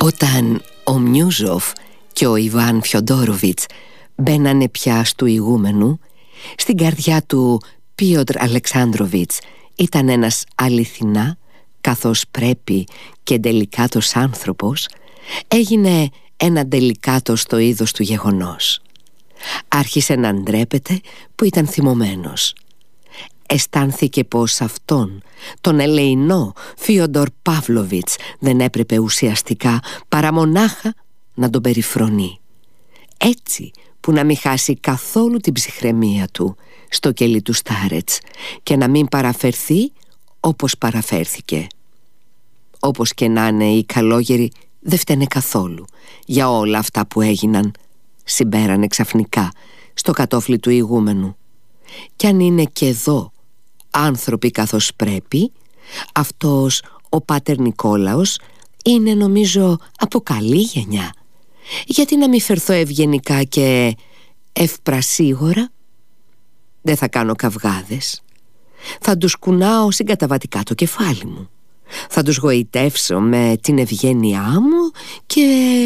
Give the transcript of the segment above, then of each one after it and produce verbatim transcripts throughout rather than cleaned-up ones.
Όταν ο Μιούζοφ και ο Ιβάν Φιοντόροβιτς μπαίνανε πια στου ηγούμενου, στην καρδιά του Πίοτρ Αλεξάνδροβιτς ήταν ένας αληθινά, καθώς πρέπει και ντελικάτος άνθρωπος, έγινε ένα ντελικάτο στο είδος του γεγονός. Άρχισε να ντρέπεται που ήταν θυμωμένος. Αισθάνθηκε πως αυτόν, τον ελεεινό Φίοντορ Παύλοβιτς, δεν έπρεπε ουσιαστικά παρά μονάχα να τον περιφρονεί. Έτσι που να μην χάσει καθόλου την ψυχραιμία του στο κελί του Στάρετς και να μην παραφερθεί όπως παραφέρθηκε. Όπως και να είναι, οι καλόγεροι δεν φταίνε καθόλου για όλα αυτά που έγιναν, συμπέρανε ξαφνικά στο κατόφλι του ηγούμενου. Κι αν είναι και εδώ άνθρωποι καθώς πρέπει, αυτός ο Πάτερ Νικόλαος είναι, νομίζω, από καλή γενιά. Γιατί να μην φερθώ ευγενικά και ευπρασίγορα? Δεν θα κάνω καυγάδες. Θα τους κουνάω συγκαταβατικά το κεφάλι μου. Θα τους γοητεύσω με την ευγένειά μου και...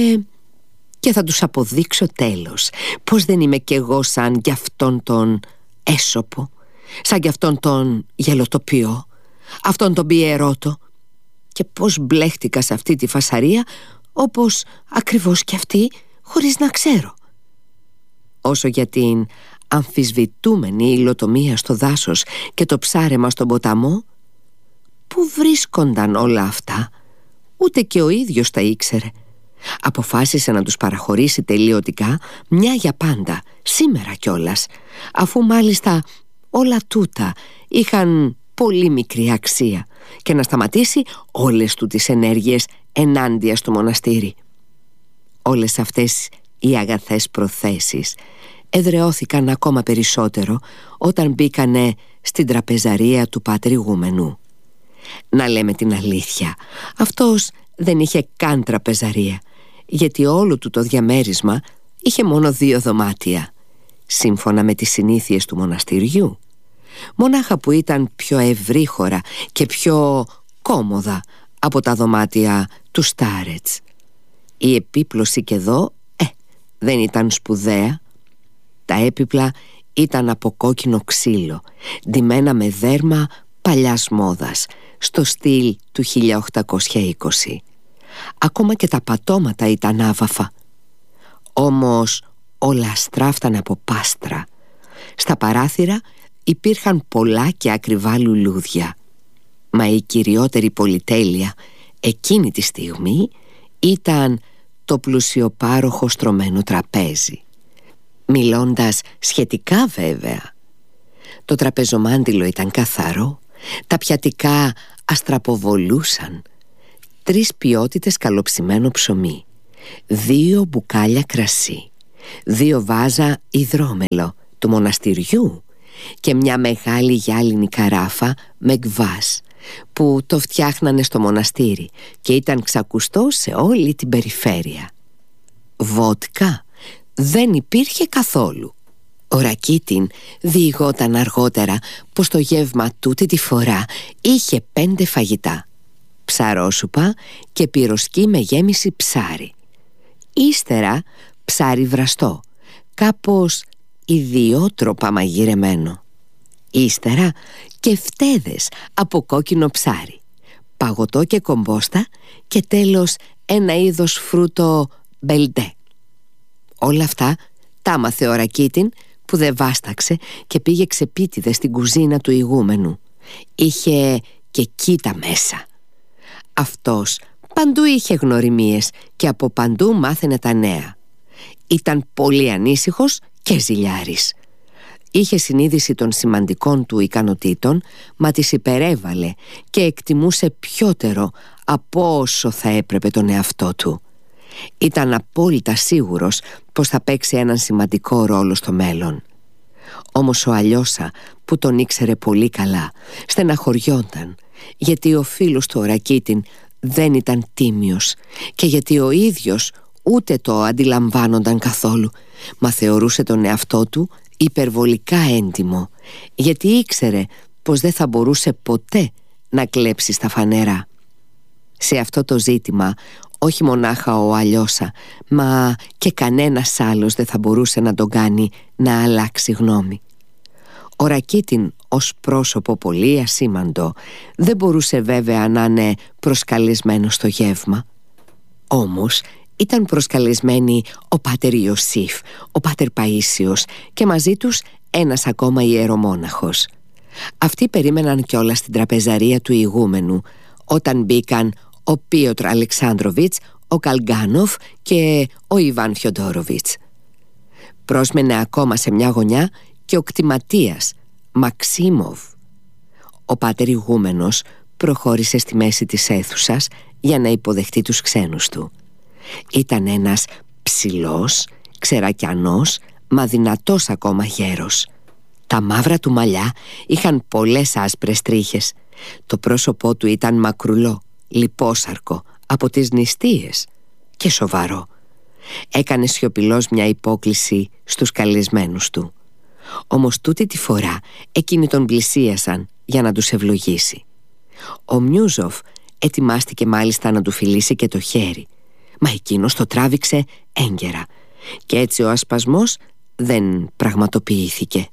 και θα τους αποδείξω τέλος πως δεν είμαι κι εγώ σαν κι αυτόν τον Έσοπο, σαν κι αυτόν τον γελοτοπιό, αυτόν τον Πιερότο, και πως μπλέχτηκα σε αυτή τη φασαρία όπως ακριβώς κι αυτή, χωρίς να ξέρω. Όσο για την αμφισβητούμενη υλοτομία στο δάσος και το ψάρεμα στον ποταμό, πού βρίσκονταν όλα αυτά? Ούτε και ο ίδιος τα ήξερε. Αποφάσισε να τους παραχωρήσει τελειωτικά μια για πάντα, σήμερα κιόλας, αφού μάλιστα όλα τούτα είχαν πολύ μικρή αξία, και να σταματήσει όλες του τις ενέργειες ενάντια στο μοναστήρι. Όλες αυτές οι αγαθές προθέσεις εδραιώθηκαν ακόμα περισσότερο όταν μπήκανε στην τραπεζαρία του Πάτερ Ηγούμενου. Να λέμε την αλήθεια, αυτός δεν είχε καν τραπεζαρία, γιατί όλο του το διαμέρισμα είχε μόνο δύο δωμάτια, σύμφωνα με τις συνήθειες του μοναστηριού, μονάχα που ήταν πιο ευρύχωρα και πιο κόμοδα από τα δωμάτια του Στάρετς. Η επίπλωση και εδώ ε, δεν ήταν σπουδαία. Τα έπιπλα ήταν από κόκκινο ξύλο, ντυμένα με δέρμα παλιάς μόδας, στο στυλ του χίλια οκτακόσια είκοσι. Ακόμα και τα πατώματα ήταν άβαφα. Όμως όλα στράφταν από πάστρα. Στα παράθυρα υπήρχαν πολλά και ακριβά λουλούδια. Μα η κυριότερη πολυτέλεια εκείνη τη στιγμή ήταν το πλουσιοπάροχο στρωμένο τραπέζι. Μιλώντας σχετικά βέβαια, το τραπεζομάντιλο ήταν καθαρό, τα πιατικά αστραποβολούσαν, τρεις ποιότητες καλοψημένο ψωμί, δύο μπουκάλια κρασί, δύο βάζα υδρόμελο του μοναστηριού και μια μεγάλη γυάλινη καράφα με γκβάς που το φτιάχνανε στο μοναστήρι και ήταν ξακουστό σε όλη την περιφέρεια. Βότκα δεν υπήρχε καθόλου. Ο Ρακίτιν διηγόταν αργότερα πως το γεύμα τούτη τη φορά είχε πέντε φαγητά: ψαρόσουπα και πυροσκή με γέμιση ψάρι, ύστερα ψάρι βραστό, κάπως ιδιότροπα μαγειρεμένο, ύστερα και φτέδες από κόκκινο ψάρι, παγωτό και κομπόστα και τέλος ένα είδος φρούτο μπελντέ. Όλα αυτά τα άμαθε ο Ρακίτιν, που δεν βάσταξε και πήγε ξεπίτηδες στην κουζίνα του ηγούμενου. Είχε και κοίτα μέσα. Αυτός παντού είχε γνωριμίες και από παντού μάθαινε τα νέα. Ήταν πολύ ανήσυχος και ζηλιάρης. Είχε συνείδηση των σημαντικών του ικανοτήτων, μα τις υπερέβαλε και εκτιμούσε πιότερο από όσο θα έπρεπε τον εαυτό του. Ήταν απόλυτα σίγουρος πως θα παίξει έναν σημαντικό ρόλο στο μέλλον. Όμως ο Αλιώσα, που τον ήξερε πολύ καλά, στεναχωριόταν, γιατί ο φίλος του ο Ρακίτιν δεν ήταν τίμιος και γιατί ο ίδιος ούτε το αντιλαμβάνονταν καθόλου, μα θεωρούσε τον εαυτό του υπερβολικά έντιμο, γιατί ήξερε πως δεν θα μπορούσε ποτέ να κλέψει στα φανερά. Σε αυτό το ζήτημα Όχι μονάχα ο Αλιώσα, μα και κανένας άλλος δεν θα μπορούσε να τον κάνει να αλλάξει γνώμη. Ο Ρακίτιν ως πρόσωπο πολύ ασήμαντο δεν μπορούσε βέβαια να είναι προσκαλεσμένο στο γεύμα. Όμως ήταν προσκαλεσμένοι ο πάτερ Ιωσήφ, ο πάτερ Παΐσιος και μαζί τους ένας ακόμα ιερομόναχος. Αυτοί περίμεναν κιόλας στην τραπεζαρία του ηγούμενου όταν μπήκαν ο Πίοτρ Αλεξάνδροβιτς, ο Καλγκάνοφ και ο Ιβάν Φιοντόροβιτς. Πρόσμενε ακόμα σε μια γωνιά και ο κτηματίας Μαξίμοβ. Ο πάτερ ηγούμενος προχώρησε στη μέση της αίθουσας για να υποδεχτεί τους ξένους του. Ήταν ένας ψηλός, ξερακιανός, μα δυνατός ακόμα γέρος. Τα μαύρα του μαλλιά είχαν πολλές άσπρες τρίχες. Το πρόσωπό του ήταν μακρουλό, λιπόσαρκο από τις νηστείες και σοβαρό. Έκανε σιωπηλός μια υπόκλιση στους καλεσμένους του. Όμως τούτη τη φορά εκείνοι τον πλησίασαν για να τους ευλογήσει. Ο Μιούζοφ ετοιμάστηκε μάλιστα να του φιλήσει και το χέρι, μα εκείνος το τράβηξε έγκαιρα και έτσι ο ασπασμός δεν πραγματοποιήθηκε.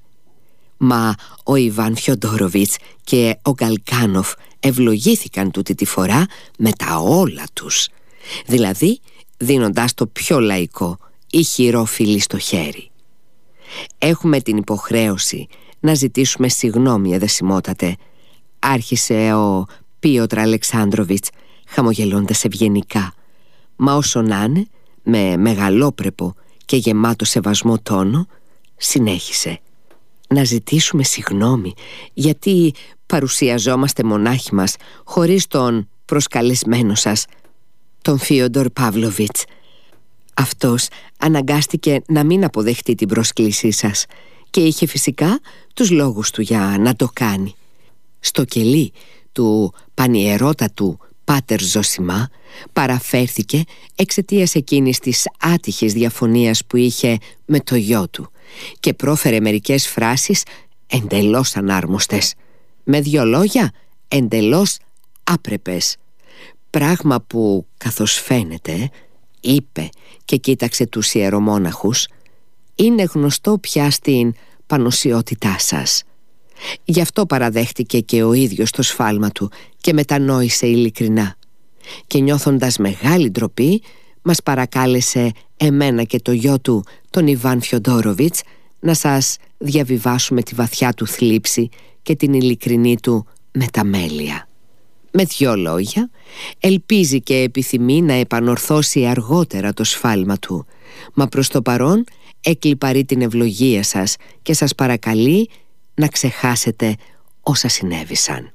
Μα ο Ιβάν Φιοντόροβιτς και ο Γκαλκάνοφ ευλογήθηκαν τούτη τη φορά με τα όλα τους, δηλαδή δίνοντας το πιο λαϊκό ηχηρό φιλί στο χέρι. «Έχουμε την υποχρέωση να ζητήσουμε συγγνώμη, εδεσιμότατε», άρχισε ο Πίοτρ Αλεξάνδροβιτς χαμογελώντας ευγενικά, μα όσο να είναι, με μεγαλόπρεπο και γεμάτο σεβασμό τόνο συνέχισε: «Να ζητήσουμε συγγνώμη γιατί παρουσιαζόμαστε μονάχοι μας χωρίς τον προσκαλεσμένο σας, τον Φίοντορ Παύλοβιτς. Αυτός αναγκάστηκε να μην αποδεχτεί την πρόσκλησή σας και είχε φυσικά τους λόγους του για να το κάνει. Στο κελί του πανιερότατου πάτερ Ζωσιμά παραφέρθηκε εξαιτίας εκείνης της άτυχης διαφωνίας που είχε με το γιο του και πρόφερε μερικές φράσεις εντελώς ανάρμοστες, με δυο λόγια εντελώς άπρεπες, πράγμα που, καθώς φαίνεται, είπε και κοίταξε τους ιερομόναχους, είναι γνωστό πια στην πανωσιότητά σας. Γι' αυτό παραδέχτηκε και ο ίδιος το σφάλμα του και μετανόησε ειλικρινά και νιώθοντας μεγάλη ντροπή μας παρακάλεσε εμένα και το γιο του, τον Ιβάν Φιοντόροβιτς, να σας διαβιβάσουμε τη βαθιά του θλίψη και την ειλικρινή του μεταμέλεια. Με δυο λόγια, ελπίζει και επιθυμεί να επανορθώσει αργότερα το σφάλμα του, μα προς το παρόν εκλιπαρεί την ευλογία σας και σας παρακαλεί να ξεχάσετε όσα συνέβησαν».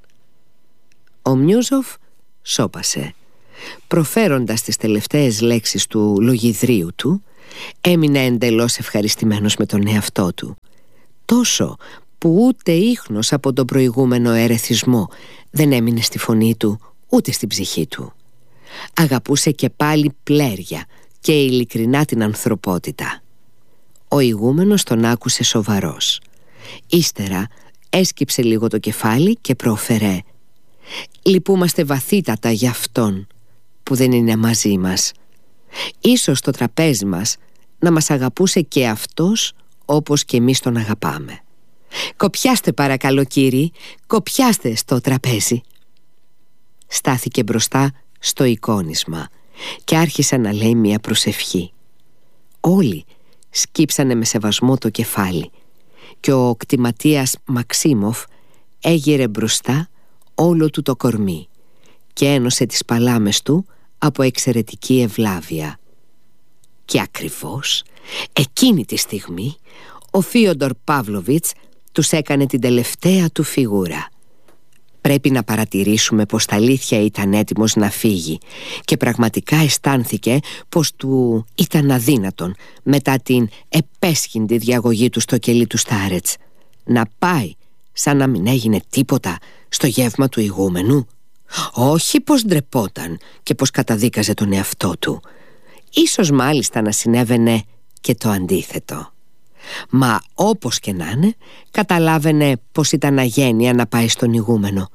Ο Μιούζοφ σώπασε. Προφέροντας τις τελευταίες λέξεις του λογιδρίου του, έμεινε εντελώς ευχαριστημένος με τον εαυτό του, τόσο που ούτε ίχνος από τον προηγούμενο ερεθισμό δεν έμεινε στη φωνή του ούτε στην ψυχή του. Αγαπούσε και πάλι πλέρια και ειλικρινά την ανθρωπότητα. Ο ηγούμενος τον άκουσε σοβαρός. Ύστερα έσκυψε λίγο το κεφάλι και πρόφερε: «Λυπούμαστε βαθύτατα για αυτόν που δεν είναι μαζί μας. Ίσως το τραπέζι μας να μας αγαπούσε και αυτός όπως και εμείς τον αγαπάμε. Κοπιάστε παρακαλώ κύριοι, κοπιάστε στο τραπέζι». Στάθηκε μπροστά στο εικόνισμα και άρχισε να λέει μια προσευχή. Όλοι σκύψανε με σεβασμό το κεφάλι και ο κτηματίας Μαξίμοφ έγειρε μπροστά όλο του το κορμί και ένωσε τις παλάμες του από εξαιρετική ευλάβεια. Και ακριβώς εκείνη τη στιγμή ο Φίοντορ Παύλοβιτς τους έκανε την τελευταία του φιγούρα. Πρέπει να παρατηρήσουμε πως τα αλήθεια ήταν έτοιμος να φύγει και πραγματικά αισθάνθηκε πως του ήταν αδύνατον μετά την επέσχυντη διαγωγή του στο κελί του Στάρετς να πάει σαν να μην έγινε τίποτα στο γεύμα του ηγούμενου. Όχι πως ντρεπόταν και πως καταδίκαζε τον εαυτό του. Ίσως μάλιστα να συνέβαινε και το αντίθετο. Μα όπως και να είναι, καταλάβαινε πως ήταν αγένεια να πάει στον ηγούμενο.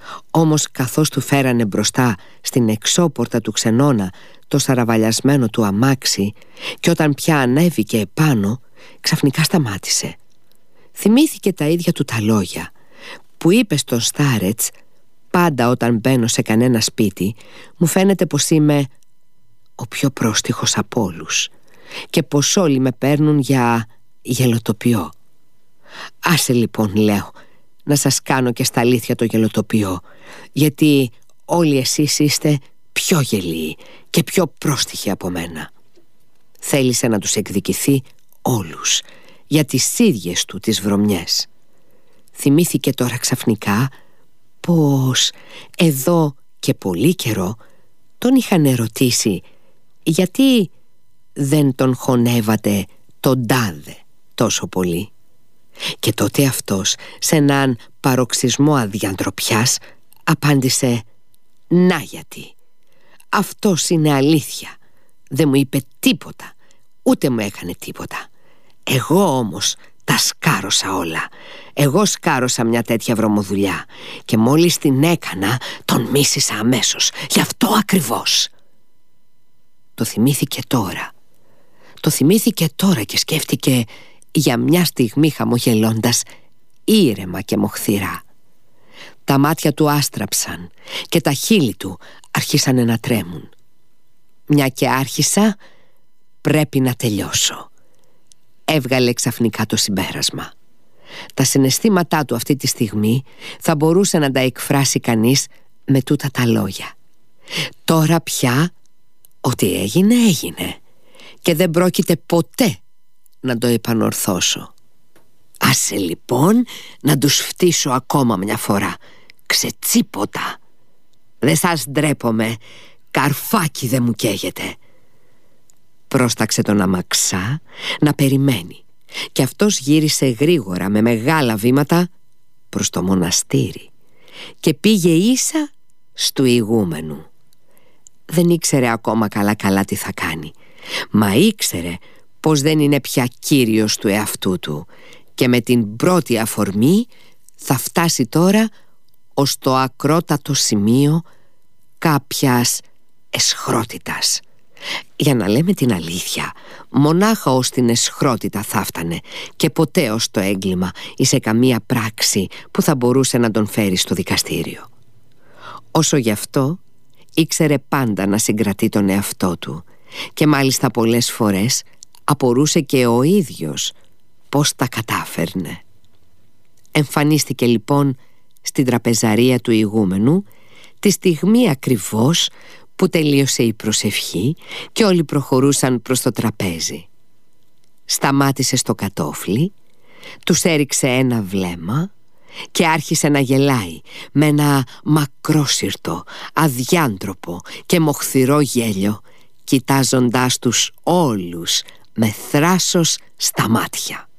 Όμως καθώς του φέρανε μπροστά στην εξώπορτα του ξενώνα το σαραβαλιασμένο του αμάξι, και όταν πια ανέβηκε επάνω, ξαφνικά σταμάτησε. Θυμήθηκε τα ίδια του τα λόγια που είπε στον Στάρετς: «Πάντα όταν μπαίνω σε κανένα σπίτι, μου φαίνεται πως είμαι ο πιο πρόστιχος από όλους και πως όλοι με παίρνουν για γελοτοποιό. Άσε λοιπόν, λέω, να σας κάνω και στα αλήθεια το γελοτοποιό, γιατί όλοι εσείς είστε πιο γελοί και πιο πρόστιχοι από μένα». Θέλησε να τους εκδικηθεί όλους για τις ίδιες του τις βρωμιές. Θυμήθηκε τώρα ξαφνικά πως εδώ και πολύ καιρό τον είχαν ερωτήσει γιατί δεν τον χωνεύατε τον τάδε τόσο πολύ. Και τότε αυτός, σε έναν παροξισμό αδιαντροπιάς, απάντησε: «Να γιατί. Αυτός είναι αλήθεια. Δεν μου είπε τίποτα, ούτε μου έκανε τίποτα. Εγώ όμως τα σκάρωσα όλα. Εγώ σκάρωσα μια τέτοια βρωμοδουλειά και μόλις την έκανα τον μίσησα αμέσως. Γι' αυτό ακριβώς». Το θυμήθηκε τώρα. Το θυμήθηκε τώρα και σκέφτηκε για μια στιγμή, χαμογελώντας ήρεμα και μοχθηρά. Τα μάτια του άστραψαν και τα χείλη του αρχίσανε να τρέμουν. «Μια και άρχισα, πρέπει να τελειώσω», έβγαλε ξαφνικά το συμπέρασμα. Τα συναισθήματά του αυτή τη στιγμή θα μπορούσε να τα εκφράσει κανείς με τούτα τα λόγια: «Τώρα πια ό,τι έγινε έγινε και δεν πρόκειται ποτέ να το επανορθώσω. Άσε λοιπόν να τους φτύσω ακόμα μια φορά. Ξετσίποτα. Δεν σας ντρέπομαι, καρφάκι δεν μου καίγεται». Πρόσταξε τον αμαξά να περιμένει και αυτός γύρισε γρήγορα με μεγάλα βήματα προς το μοναστήρι και πήγε ίσα στου ηγούμενου. Δεν ήξερε ακόμα καλά καλά τι θα κάνει, μα ήξερε πως δεν είναι πια κύριος του εαυτού του και με την πρώτη αφορμή θα φτάσει τώρα ως το ακρότατο σημείο κάποιας εσχρότητας. Για να λέμε την αλήθεια, μονάχα ως την εσχρότητα θα φτάνε και ποτέ ως το έγκλημα ή σε καμία πράξη που θα μπορούσε να τον φέρει στο δικαστήριο. Όσο γι' αυτό ήξερε πάντα να συγκρατεί τον εαυτό του και μάλιστα πολλές φορές απορούσε και ο ίδιος πώς τα κατάφερνε. Εμφανίστηκε λοιπόν στην τραπεζαρία του ηγούμενου τη στιγμή ακριβώς που τελείωσε η προσευχή και όλοι προχωρούσαν προς το τραπέζι. Σταμάτησε στο κατόφλι, τους έριξε ένα βλέμμα και άρχισε να γελάει με ένα μακρόσυρτο, αδιάντροπο και μοχθηρό γέλιο, κοιτάζοντάς τους όλους με θράσος στα μάτια.